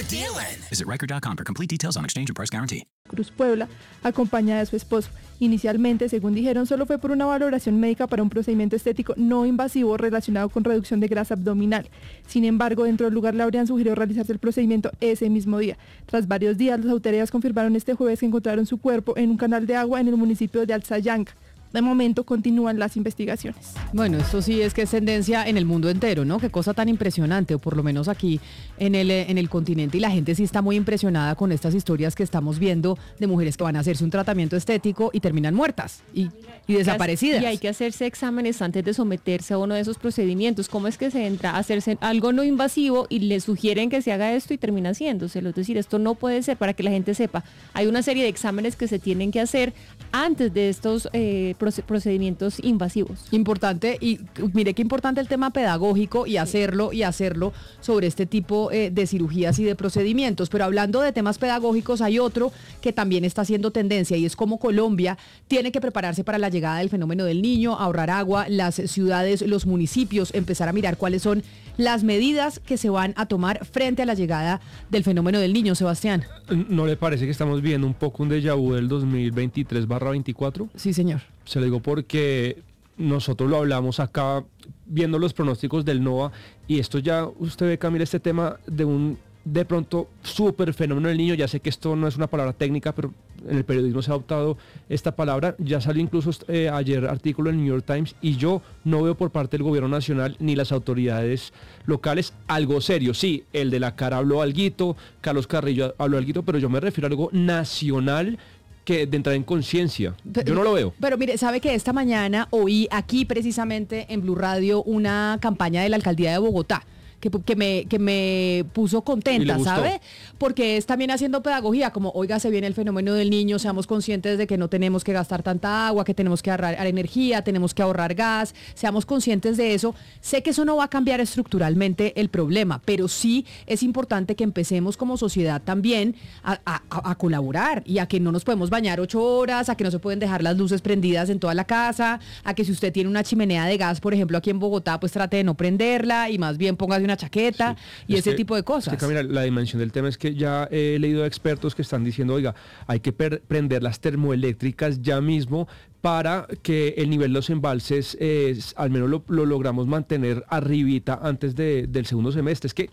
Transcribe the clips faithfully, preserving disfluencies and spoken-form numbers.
dealing. Visit Riker dot com for complete details on exchange and price guarantee. Cruz Puebla, acompañada de su esposo. Inicialmente, según dijeron, solo fue por una valoración médica para un procedimiento estético no invasivo relacionado con reducción de grasa abdominal. Sin embargo, dentro del lugar le habrían sugerido realizarse el procedimiento ese mismo día. Tras varios días, las autoridades confirmaron este jueves que encontraron su cuerpo en un canal de agua en el municipio de Alzayanga. De momento continúan las investigaciones. Bueno, esto sí es que es tendencia en el mundo entero, ¿no? Qué cosa tan impresionante, o por lo menos aquí en el, en el continente, y la gente sí está muy impresionada con estas historias que estamos viendo de mujeres que van a hacerse un tratamiento estético y terminan muertas y, y desaparecidas. Y hay que hacerse exámenes antes de someterse a uno de esos procedimientos. ¿Cómo es que se entra a hacerse algo no invasivo y le sugieren que se haga esto y termina haciéndoselo? Es decir, esto no puede ser, para que la gente sepa. Hay una serie de exámenes que se tienen que hacer antes de estos eh, procedimientos invasivos. Importante, y mire qué importante el tema pedagógico y hacerlo y hacerlo sobre este tipo eh, de cirugías y de procedimientos. Pero hablando de temas pedagógicos, hay otro que también está haciendo tendencia, y es cómo Colombia tiene que prepararse para la llegada del fenómeno del Niño, ahorrar agua, las ciudades, los municipios, empezar a mirar cuáles son las medidas que se van a tomar frente a la llegada del fenómeno del Niño. Sebastián, ¿no le parece que estamos viendo un poco un déjà vu del dos mil veintitrés barra veinticuatro? Sí, señor. Se lo digo porque nosotros lo hablamos acá viendo los pronósticos del NOVA, y esto ya, usted ve, Camila, este tema de un de pronto súper fenómeno del Niño. Ya sé que esto no es una palabra técnica, pero en el periodismo se ha adoptado esta palabra. Ya salió incluso eh, ayer artículo en New York Times, y yo no veo por parte del gobierno nacional ni las autoridades locales algo serio. Sí, el de la cara habló alguito, Carlos Carrillo habló alguito, pero yo me refiero a algo nacional, que de entrar en conciencia. Yo no lo veo. Pero mire, sabe que esta mañana oí aquí precisamente en Blue Radio una campaña de la alcaldía de Bogotá que, que me que me puso contenta, ¿sabe? Porque es también haciendo pedagogía, como, oiga, se viene el fenómeno del Niño, seamos conscientes de que no tenemos que gastar tanta agua, que tenemos que ahorrar energía, tenemos que ahorrar gas, seamos conscientes de eso. Sé que eso no va a cambiar estructuralmente el problema, pero sí es importante que empecemos como sociedad también a, a, a colaborar, y a que no nos podemos bañar ocho horas, a que no se pueden dejar las luces prendidas en toda la casa, a que si usted tiene una chimenea de gas, por ejemplo, aquí en Bogotá, pues trate de no prenderla y más bien póngase una chaqueta, sí, y ese que, tipo de cosas. Es que, Camila, la dimensión del tema es que ya he leído a expertos que están diciendo, oiga, hay que per- prender las termoeléctricas ya mismo para que el nivel de los embalses eh, al menos lo, lo logramos mantener arribita antes de, del segundo semestre. Es que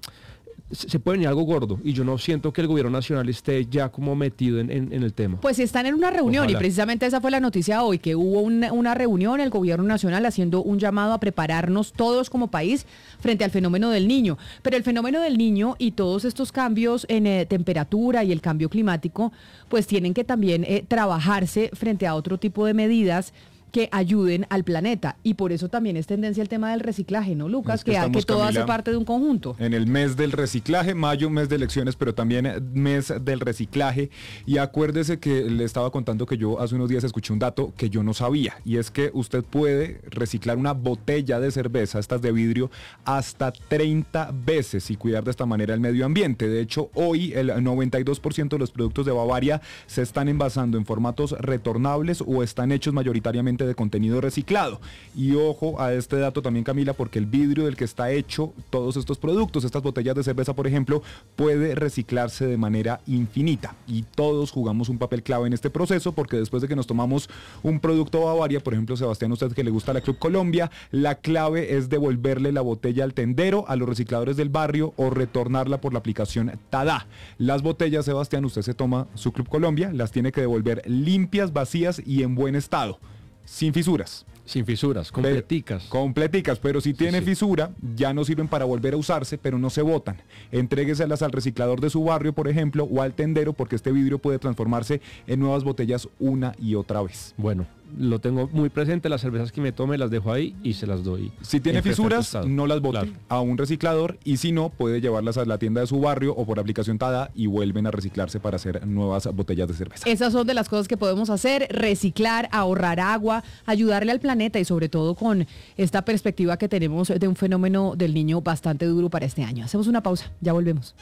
se puede venir algo gordo, y yo no siento que el gobierno nacional esté ya como metido en, en, en el tema. Pues están en una reunión. Ojalá. Y precisamente esa fue la noticia hoy, que hubo una, una reunión, el gobierno nacional haciendo un llamado a prepararnos todos como país frente al fenómeno del Niño. Pero el fenómeno del Niño y todos estos cambios en eh, temperatura y el cambio climático, pues tienen que también eh, trabajarse frente a otro tipo de medidas que ayuden al planeta, y por eso también es tendencia el tema del reciclaje, ¿no, Lucas? Es que, que, estamos, que todo Camila, hace parte de un conjunto. En el mes del reciclaje, mayo, mes de elecciones, pero también mes del reciclaje. Y acuérdese que le estaba contando que yo hace unos días escuché un dato que yo no sabía, y es que usted puede reciclar una botella de cerveza, estas de vidrio, hasta treinta veces, y cuidar de esta manera el medio ambiente. De hecho, hoy el noventa y dos por ciento de los productos de Bavaria se están envasando en formatos retornables o están hechos mayoritariamente de contenido reciclado. Y ojo a este dato también, Camila, porque el vidrio del que está hecho todos estos productos, estas botellas de cerveza, por ejemplo, puede reciclarse de manera infinita, y todos jugamos un papel clave en este proceso, porque después de que nos tomamos un producto Bavaria, por ejemplo, Sebastián, usted que le gusta la Club Colombia, la clave es devolverle la botella al tendero, a los recicladores del barrio, o retornarla por la aplicación Tada. Las botellas, Sebastián, usted se toma su Club Colombia, las tiene que devolver limpias, vacías y en buen estado, sin fisuras. Sin fisuras, completicas. Pero, completicas, pero si tiene sí, sí. fisura, ya no sirven para volver a usarse, pero no se botan. Entrégueselas al reciclador de su barrio, por ejemplo, o al tendero, porque este vidrio puede transformarse en nuevas botellas una y otra vez. Bueno, lo tengo muy presente, las cervezas que me tome las dejo ahí y se las doy. Si tiene fisuras, no las bote claro. a un reciclador, y si no, puede llevarlas a la tienda de su barrio o por aplicación Tada, y vuelven a reciclarse para hacer nuevas botellas de cerveza. Esas son de las cosas que podemos hacer: reciclar, ahorrar agua, ayudarle al planeta, y sobre todo con esta perspectiva que tenemos de un fenómeno del Niño bastante duro para este año. Hacemos una pausa, ya volvemos.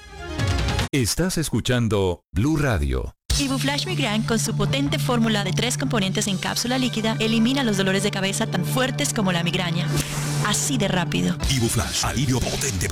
Estás escuchando Blue Radio. Ibuflash Migraine, con su potente fórmula de tres componentes en cápsula líquida, elimina los dolores de cabeza tan fuertes como la migraña. Así de rápido. Ibuflash, alivio potente